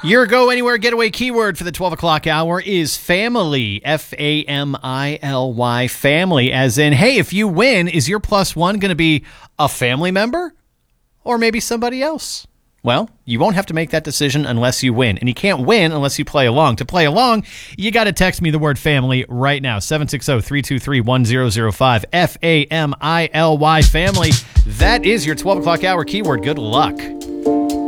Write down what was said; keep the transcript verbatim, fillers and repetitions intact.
Your Go Anywhere Getaway keyword for the twelve o'clock hour is family. F A M I L Y, family. As in, hey, if you win, is your plus one going to be a family member or maybe somebody else? Well, you won't have to make that decision unless you win. And you can't win unless you play along. To play along, you got to text me the word family right now. seven six zero, three two three, one zero zero five. F A M I L Y, family. That is your twelve o'clock hour keyword. Good luck.